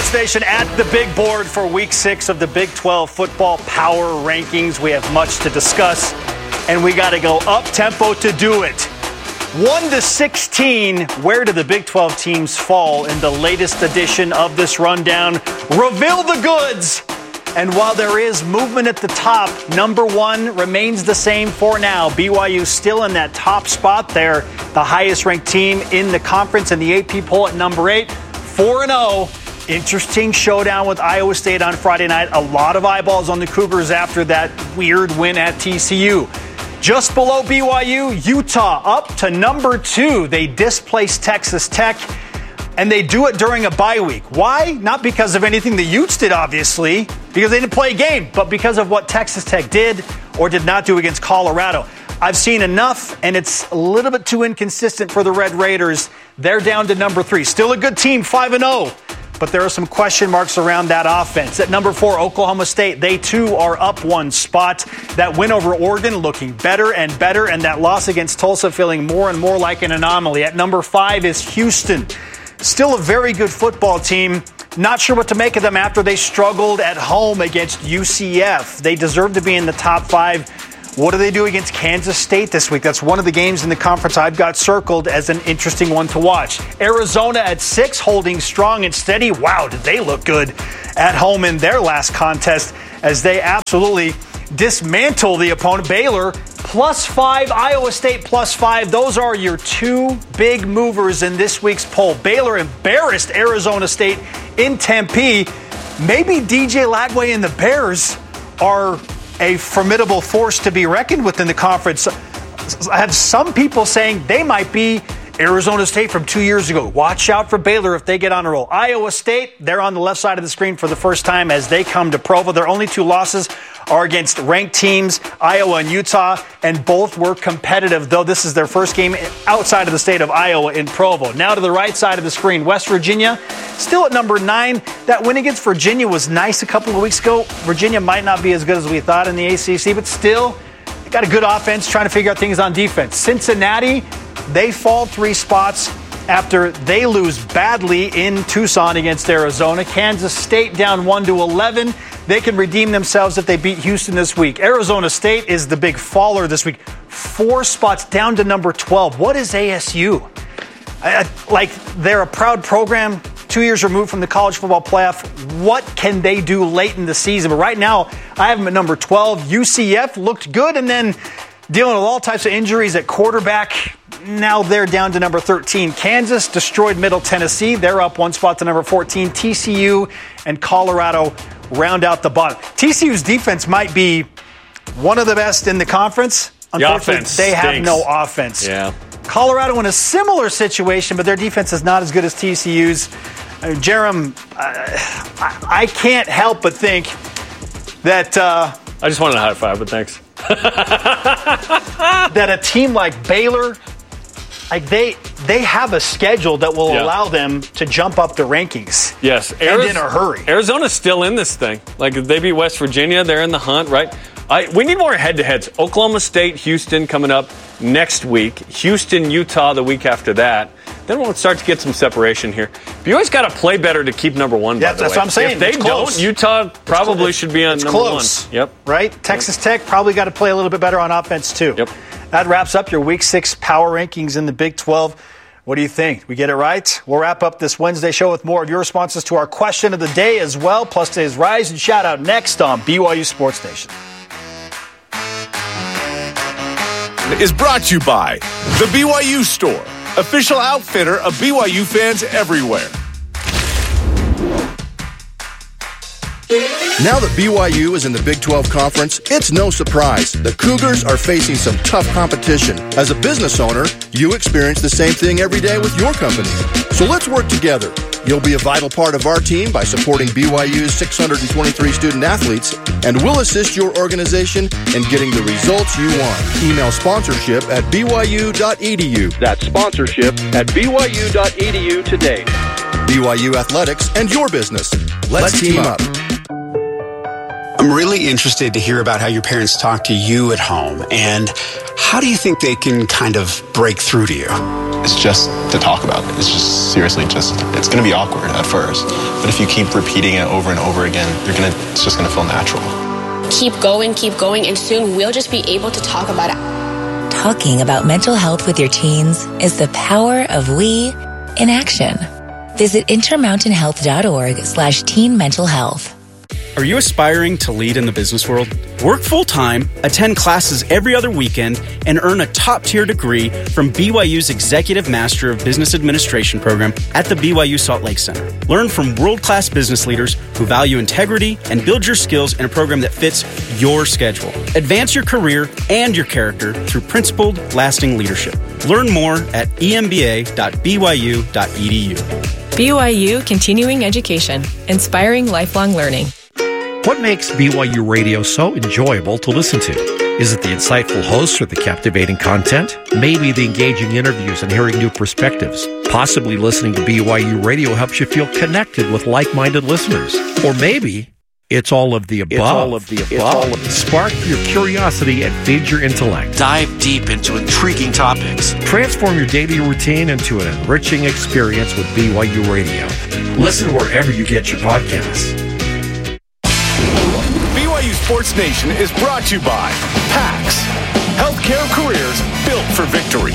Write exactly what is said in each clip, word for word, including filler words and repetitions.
Sports Nation at the big board for week six of the Big twelve football power rankings. We have much to discuss, and we got to go up-tempo to do it. one to sixteen, where do the Big twelve teams fall in the latest edition of this rundown? Reveal the goods! And while there is movement at the top, number one remains the same for now. B Y U still in that top spot there, the highest-ranked team in the conference in the A P poll at number eight, four and oh. Interesting showdown with Iowa State on Friday night. A lot of eyeballs on the Cougars after that weird win at T C U. Just below B Y U, Utah up to number two. They displaced Texas Tech, and they do it during a bye week. Why? Not because of anything the Utes did, obviously, because they didn't play a game, but because of what Texas Tech did or did not do against Colorado. I've seen enough, and it's a little bit too inconsistent for the Red Raiders. They're down to number three. Still a good team, five and oh. But there are some question marks around that offense. At number four, Oklahoma State, they too are up one spot. That win over Oregon looking better and better, and that loss against Tulsa feeling more and more like an anomaly. At number five is Houston. Still a very good football team. Not sure what to make of them after they struggled at home against U C F. They deserve to be in the top five. What do they do against Kansas State this week? That's one of the games in the conference I've got circled as an interesting one to watch. Arizona at six, holding strong and steady. Wow, did they look good at home in their last contest as they absolutely dismantle the opponent. Baylor plus five, Iowa State plus five. Those are your two big movers in this week's poll. Baylor embarrassed Arizona State in Tempe. Maybe D J Lagway and the Bears are a formidable force to be reckoned with in the conference. I have some people saying they might be Arizona State from two years ago. Watch out for Baylor if they get on a roll. Iowa State, they're on the left side of the screen for the first time as they come to Provo. Their only two losses are against ranked teams, Iowa and Utah, and both were competitive, though this is their first game outside of the state of Iowa in Provo. Now to the right side of the screen, West Virginia, still at number nine. That win against Virginia was nice a couple of weeks ago. Virginia might not be as good as we thought in the A C C, but still, they got a good offense trying to figure out things on defense. Cincinnati, they fall three spots after they lose badly in Tucson against Arizona. Kansas State down one to eleven. They can redeem themselves if they beat Houston this week. Arizona State is the big faller this week. Four spots down to number twelve. What is A S U? I, I, like, they're a proud program, two years removed from the college football playoff. What can they do late in the season? But right now, I have them at number twelve. U C F looked good, and then dealing with all types of injuries at quarterback. Now they're down to number thirteen. Kansas destroyed Middle Tennessee. They're up one spot to number fourteen. T C U and Colorado round out the bottom. T C U's defense might be one of the best in the conference. Unfortunately, the they have stinks. no offense. Yeah. Colorado in a similar situation, but their defense is not as good as T C U's. Uh, Jerem, uh, I, I can't help but think that... Uh, I just wanted a high five, but thanks. that a team like Baylor, like they they have a schedule that will yeah. allow them to jump up the rankings. Yes. And Ariz- in a hurry. Arizona's still in this thing. Like, if they beat West Virginia, they're in the hunt, right? I, we need more head-to-heads. Oklahoma State, Houston coming up next week. Houston, Utah the week after that. Then we'll start to get some separation here. But you always got to play better to keep number one, Yeah, by the that's way. what I'm saying. If they It's don't, close. Utah probably It's, should be on it's number close, one. Yep. Right? Texas Tech probably got to play a little bit better on offense, too. Yep. That wraps up your Week six power rankings in the Big twelve. What do you think? We get it right? We'll wrap up this Wednesday show with more of your responses to our question of the day as well, plus today's Rise and Shout Out next on B Y U Sports Nation. Is brought to you by the B Y U Store, official outfitter of B Y U fans everywhere. Now that B Y U is in the Big twelve Conference, it's no surprise the Cougars are facing some tough competition. As a business owner, you experience the same thing every day with your company. So let's work together. You'll be a vital part of our team by supporting B Y U's six hundred twenty-three student athletes, and we'll assist your organization in getting the results you want. Email sponsorship at b y u dot e d u. That's sponsorship at b y u dot e d u today. B Y U Athletics and your business. Let's, Let's team up. I'm really interested to hear about how your parents talk to you at home, and how do you think they can kind of break through to you? it's just to talk about it. It's just seriously just, it's going to be awkward at first. But if you keep repeating it over and over again, you're gonna, it's just going to feel natural. Keep going, keep going, and soon we'll just be able to talk about it. Talking about mental health with your teens is the power of we in action. Visit intermountainhealth.org slash teen mental health. Are you aspiring to lead in the business world? Work full-time, attend classes every other weekend, and earn a top-tier degree from B Y U's Executive Master of Business Administration program at the B Y U Salt Lake Center. Learn from world-class business leaders who value integrity and build your skills in a program that fits your schedule. Advance your career and your character through principled, lasting leadership. Learn more at e m b a dot b y u dot e d u. B Y U Continuing Education, inspiring lifelong learning. What makes B Y U Radio so enjoyable to listen to? Is it the insightful hosts or the captivating content? Maybe the engaging interviews and hearing new perspectives. Possibly listening to B Y U Radio helps you feel connected with like-minded listeners. Or maybe it's all of the above. It's all of the above. Spark your curiosity and feed your intellect. Dive deep into intriguing topics. Transform your daily routine into an enriching experience with B Y U Radio. Listen wherever you get your podcasts. B Y U Sports Nation is brought to you by PAX. Healthcare careers built for victory.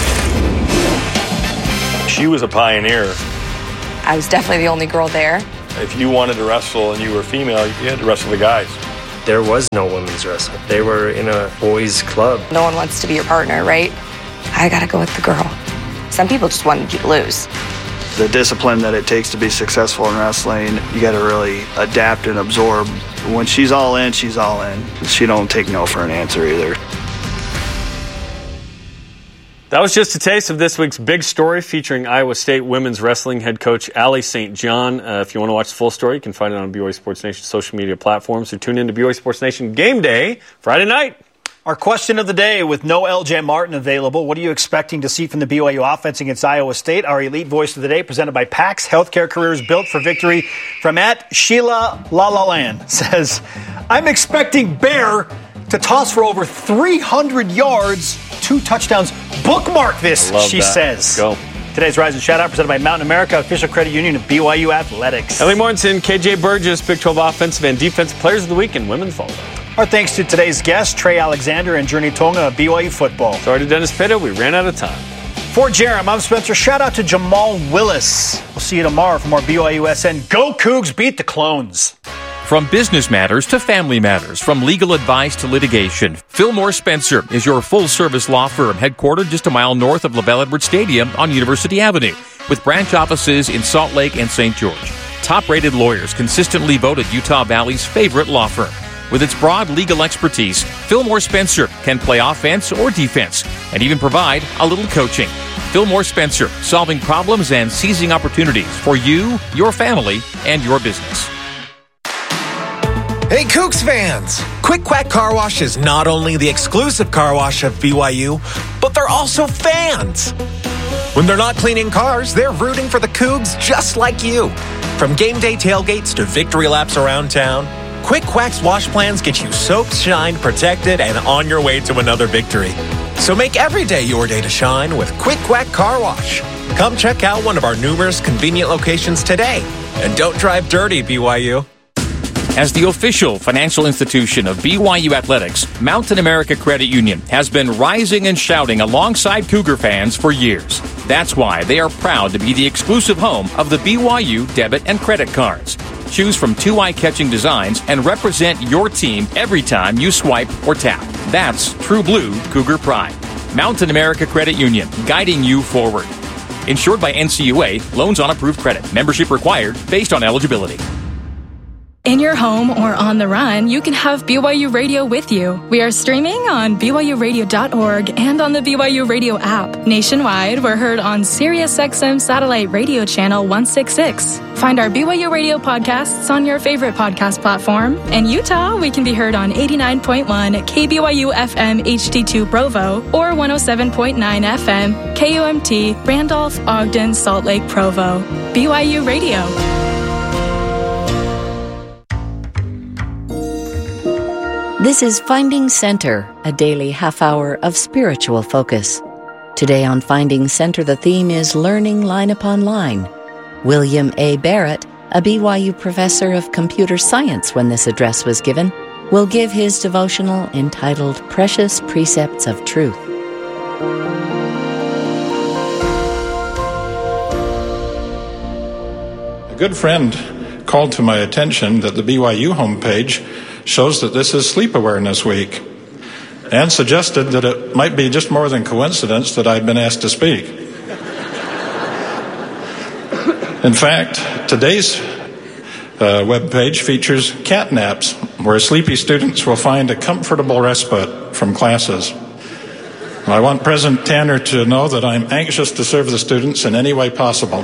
She was a pioneer. I was definitely the only girl there. If you wanted to wrestle and you were female, you had to wrestle the guys. There was no women's wrestling. They were in a boys' club. No one wants to be your partner, right? I gotta go with the girl. Some people just wanted you to lose. The discipline that it takes to be successful in wrestling, you gotta really adapt and absorb. When she's all in, she's all in. She don't take no for an answer either. That was just a taste of this week's big story featuring Iowa State women's wrestling head coach Allie Saint John. Uh, if you want to watch the full story, you can find it on B Y U Sports Nation social media platforms. So tune in to B Y U Sports Nation Game Day Friday night. Our question of the day, with no L J Martin available, what are you expecting to see from the B Y U offense against Iowa State? Our elite voice of the day, presented by PAX, healthcare careers built for victory, from at Sheila La La Land, says, I'm expecting Bear to toss for over three hundred yards, two touchdowns. Bookmark this, she that. says. Let's go. Today's Rise and Shout Out presented by Mountain America, official credit union of B Y U Athletics. Ellie Mortensen, K J Burgess, Big twelve Offensive and Defensive Players of the Week in women's volleyball. Our thanks to today's guests, Trey Alexander and Journey Tonga of B Y U football. Sorry to Dennis Pitta, we ran out of time. For Jerem, I'm Spencer. Shout out to Jamal Willis. We'll see you tomorrow for more B Y U S N. Go Cougs, beat the Clones. From business matters to family matters, from legal advice to litigation, Fillmore Spencer is your full-service law firm headquartered just a mile north of LaBelle Edwards Stadium on University Avenue, with branch offices in Salt Lake and Saint George. Top-rated lawyers consistently voted Utah Valley's favorite law firm. With its broad legal expertise, Fillmore Spencer can play offense or defense and even provide a little coaching. Fillmore Spencer, solving problems and seizing opportunities for you, your family, and your business. Hey, Cougs fans! Quick Quack Car Wash is not only the exclusive car wash of B Y U, but they're also fans. When they're not cleaning cars, they're rooting for the Cougs just like you. From game day tailgates to victory laps around town, Quick Quack's wash plans get you soaked, shined, protected, and on your way to another victory. So make every day your day to shine with Quick Quack Car Wash. Come check out one of our numerous convenient locations today. And don't drive dirty, B Y U. As the official financial institution of B Y U Athletics, Mountain America Credit Union has been rising and shouting alongside Cougar fans for years. That's why they are proud to be the exclusive home of the B Y U debit and credit cards. Choose from two eye-catching designs and represent your team every time you swipe or tap. That's true blue Cougar pride. Mountain America Credit Union, guiding you forward. Insured by N C U A, loans on approved credit. Membership required based on eligibility. In your home or on the run, you can have B Y U Radio with you. We are streaming on B Y U radio dot org and on the B Y U Radio app. Nationwide, we're heard on Sirius X M Satellite Radio Channel one sixty-six. Find our B Y U Radio podcasts on your favorite podcast platform. In Utah, we can be heard on eighty-nine point one K B Y U F M H D two Provo or one oh seven point nine F M K U M T Randolph, Ogden, Salt Lake, Provo. B Y U Radio. This is Finding Center, a daily half hour of spiritual focus. Today on Finding Center, the theme is Learning Line Upon Line. William A. Barrett, a B Y U professor of computer science when this address was given, will give his devotional entitled Precious Precepts of Truth. A good friend called to my attention that the B Y U homepage shows that this is Sleep Awareness Week, and suggested that it might be just more than coincidence that I've been asked to speak. In fact, today's uh, webpage features cat naps, where sleepy students will find a comfortable respite from classes. I want President Tanner to know that I'm anxious to serve the students in any way possible.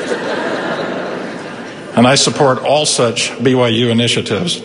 And I support all such B Y U initiatives.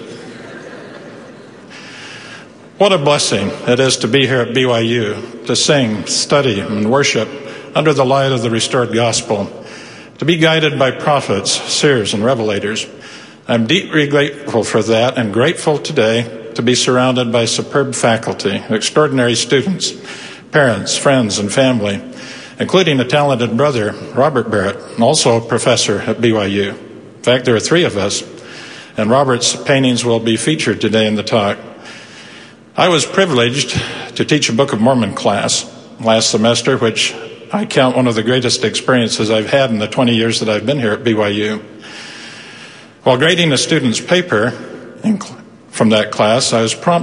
What a blessing it is to be here at B Y U, to sing, study, and worship under the light of the restored gospel, to be guided by prophets, seers, and revelators. I'm deeply grateful for that, and grateful today to be surrounded by superb faculty, extraordinary students, parents, friends, and family, including a talented brother, Robert Barrett, also a professor at B Y U. In fact, there are three of us, and Robert's paintings will be featured today in the talk. I was privileged to teach a Book of Mormon class last semester, which I count one of the greatest experiences I've had in the twenty years that I've been here at B Y U. While grading a student's paper from that class, I was prompted